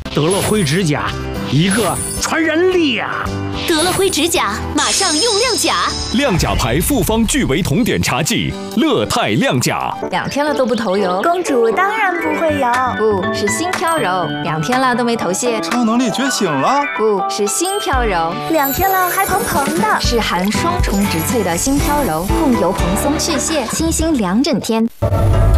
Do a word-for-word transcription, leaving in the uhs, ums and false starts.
得了灰指甲，一个传染俩。 得了灰指甲，马上用亮甲。 亮甲牌复方聚维酮碘茶剂，乐泰亮甲。 两天了都不头油， 公主当然不会有， 不是心飘柔。两天了都没头屑， 超能力觉醒了， 不是心飘柔。 两天了还蓬蓬的， 是含双重植萃的心飘柔，控油蓬松去屑，清新两整天。